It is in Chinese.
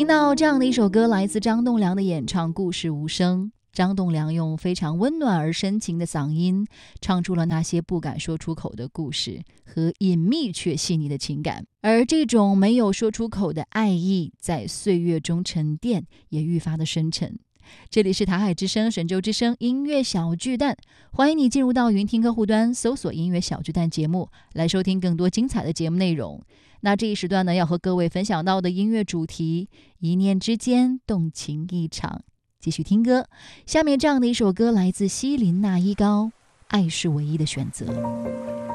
听到这样的一首歌，来自张栋梁的演唱《故事无声》。张栋梁用非常温暖而深情的嗓音，唱出了那些不敢说出口的故事和隐秘却细腻的情感。而这种没有说出口的爱意，在岁月中沉淀，也愈发的深沉。这里是台海之声、神州之声音乐小巨蛋，欢迎你进入到云听客户端，搜索音乐小巨蛋节目，来收听更多精彩的节目内容。那这一时段呢，要和各位分享到的音乐主题，一念之间，动情一场。继续听歌，下面这样的一首歌来自希林娜依高，爱是唯一的选择。